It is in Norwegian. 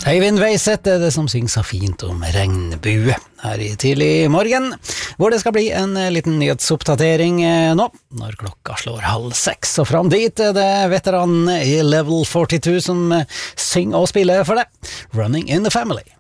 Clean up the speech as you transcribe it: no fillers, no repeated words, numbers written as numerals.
Eivind Weiset det som synger så fint om regnbue her i tidlig morgen, hvor det skal bli en liten nyhetsoppdatering nå, når klokka slår 5:30, og fram dit det veteranen i Level 42 som synger og spiller for deg, Running in the Family.